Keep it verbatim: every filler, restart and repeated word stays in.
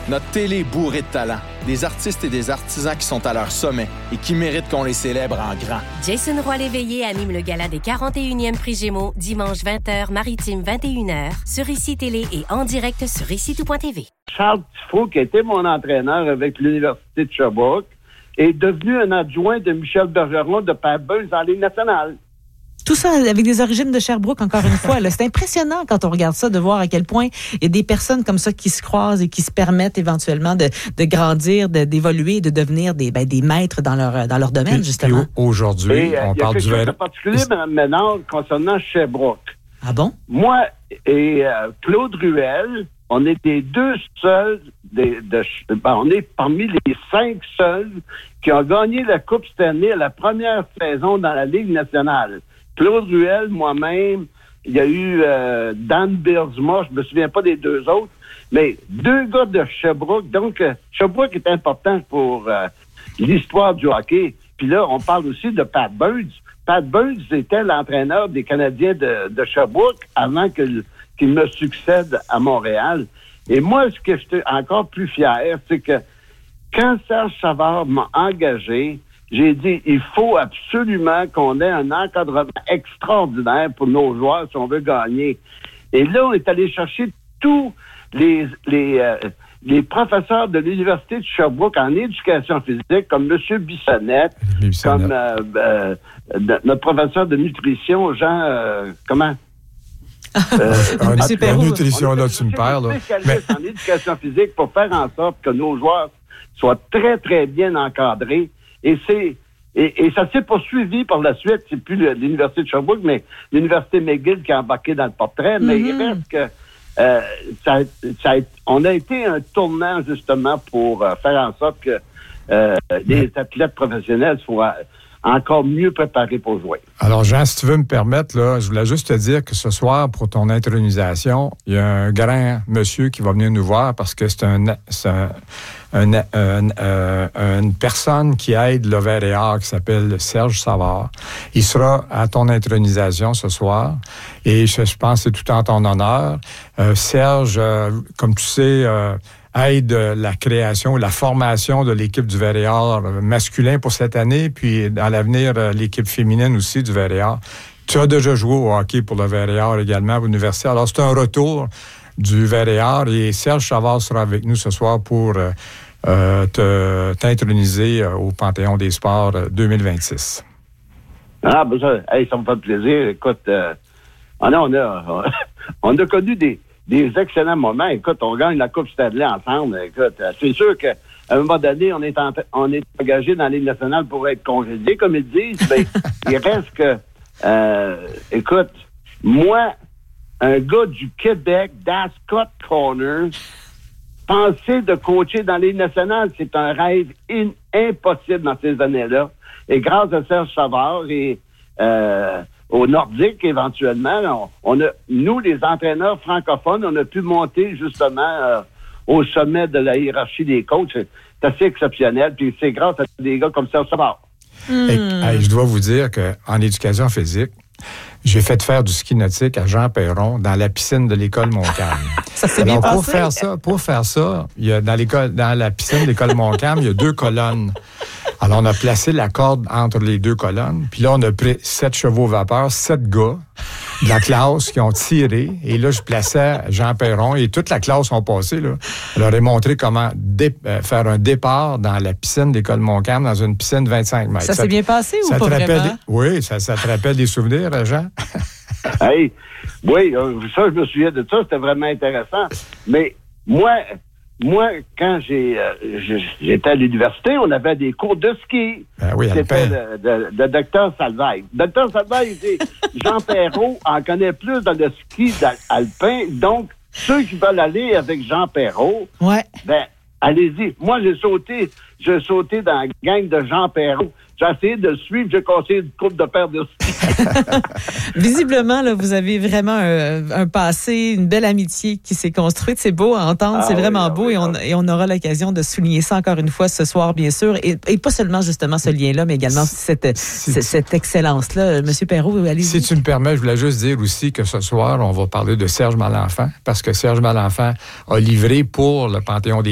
Notre télé est bourrée de talent, des artistes et des artisans qui sont à leur sommet et qui méritent qu'on les célèbre en grand. Jason Roy-Léveillé anime le gala des quarante et unième Prix Gémeaux, dimanche vingt heures, Maritime vingt et une heures, sur Ici Télé et en direct sur ici tout point t v. Charles Tifo, qui était mon entraîneur avec l'Université de Sherbrooke, est devenu un adjoint de Michel Bergeron de Pat-Burns en Ligue nationale. Tout ça avec des origines de Sherbrooke, encore une fois. Là. C'est impressionnant quand on regarde ça, de voir à quel point il y a des personnes comme ça qui se croisent et qui se permettent éventuellement de, de grandir, de, d'évoluer, de devenir des, ben, des maîtres dans leur, dans leur domaine, et, justement. Et aujourd'hui, et, on euh, parle du... Il y a quelque chose de particulier, Mme Ménard, concernant Sherbrooke. Ah bon? Moi et euh, Claude Ruel, on est les deux seuls, des, de, ben, on est parmi les cinq seuls qui ont gagné la Coupe Stanley à la première saison dans la Ligue nationale. Claude Ruel, moi-même, il y a eu euh, Dan Biersma, je me souviens pas des deux autres, mais deux gars de Sherbrooke. Donc, euh, Sherbrooke est important pour euh, l'histoire du hockey. Puis là, on parle aussi de Pat Burns. Pat Burns était l'entraîneur des Canadiens de, de Sherbrooke avant que, qu'il me succède à Montréal. Et moi, ce que j'étais encore plus fier, c'est que quand Serge Savard m'a engagé, j'ai dit, il faut absolument qu'on ait un encadrement extraordinaire pour nos joueurs si on veut gagner. Et là, on est allé chercher tous les les, euh, les professeurs de l'Université de Sherbrooke en éducation physique, comme M. Bissonnette, Bissonnette. comme euh, euh, notre professeur de nutrition, Jean... Euh, comment? Euh, un, un, en nutrition, là, tu me perds. Là. Spécialiste mais... en éducation physique pour faire en sorte que nos joueurs soient très, très bien encadrés. Et c'est et, et ça s'est poursuivi par la suite. C'est plus l'Université de Sherbrooke, mais l'Université McGill qui a embarqué dans le portrait. Mais mm-hmm. il reste que euh, ça, ça a, on a été un tournant, justement, pour euh, faire en sorte que euh, les athlètes professionnels soient encore mieux préparés pour jouer. Alors, Jean, si tu veux me permettre, là, je voulais juste te dire que ce soir, pour ton intronisation, il y a un grand monsieur qui va venir nous voir parce que c'est un... C'est un Un, un, un, une personne qui aide le Vert et Or qui s'appelle Serge Savard. Il sera à ton intronisation ce soir et je, je pense que c'est tout en ton honneur. Euh, Serge, euh, comme tu sais, euh, aide la création, la formation de l'équipe du Vert et Or masculin pour cette année, puis dans l'avenir, l'équipe féminine aussi du Vert et Or. Tu as déjà joué au hockey pour le Vert et Or également à l'université. Alors, c'est un retour du Vert et Or et Serge Savard sera avec nous ce soir pour euh, euh, te, t'introniser au Panthéon des sports deux mille vingt-six. Ah, ben ça, hey, ça me fait plaisir. Écoute, euh, on, a, on, a, on a connu des, des excellents moments. Écoute, on gagne la Coupe Stanley ensemble. Écoute, c'est sûr qu'à un moment donné, on est, en, on est engagé dans la Ligue nationale pour être congédié, comme ils disent. Mais il reste que, euh, écoute, moi, un gars du Québec, d'Ascot Corner, penser de coacher dans la Ligue nationale, c'est un rêve in- impossible dans ces années-là. Et grâce à Serge Savard et euh, au Nordique, éventuellement, on, on a, nous, les entraîneurs francophones, on a pu monter justement euh, au sommet de la hiérarchie des coachs. C'est, c'est assez exceptionnel. Puis c'est grâce à des gars comme Serge Savard. Mm. Et, et, je dois vous dire qu'en éducation physique, j'ai fait faire du ski nautique à Jean Perron dans la piscine de l'école Montcalm. Ça s'est Alors, bien pour passé. faire ça, pour faire ça, il y a dans l'école, dans la piscine de l'école Montcalm, il y a deux colonnes. Alors, on a placé la corde entre les deux colonnes. Puis là, on a pris sept chevaux vapeur, sept gars de la classe qui ont tiré. Et là, je plaçais Jean Perron et toute la classe ont passé. Là. Je leur ai montré comment dé- euh, faire un départ dans la piscine de l'école Montcalm, dans une piscine de vingt-cinq mètres. Ça, ça s'est bien passé ou ça pas te rappelle vraiment? Des, oui, ça, ça te rappelle des souvenirs, Jean? Hey, oui, ça, je me souviens de ça, c'était vraiment intéressant. Mais moi, moi, quand j'ai, euh, j'étais à l'université, on avait des cours de ski. Ben oui, c'était le, de, de docteur Salvaille. docteur Salvaille, c'est Jean Perrault en connaît plus dans le ski alpin. Donc, ceux qui veulent aller avec Jean Perrault, ouais. ben, allez-y. Moi, j'ai sauté, j'ai sauté dans la gang de Jean Perrault. J'ai essayé de le suivre, j'ai cassé une coupe de paire de ski. Visiblement, là, vous avez vraiment un, un passé, une belle amitié qui s'est construite. C'est beau à entendre, ah, c'est oui, vraiment beau oui, et, on, oui. et on aura l'occasion de souligner ça encore une fois ce soir, bien sûr. Et, et pas seulement justement ce lien-là, mais également cette, si, cette excellence-là. Monsieur Perrault, allez-y. Si tu me permets, je voulais juste dire aussi que ce soir, on va parler de Serge Malenfant, parce que Serge Malenfant a livré pour le Panthéon des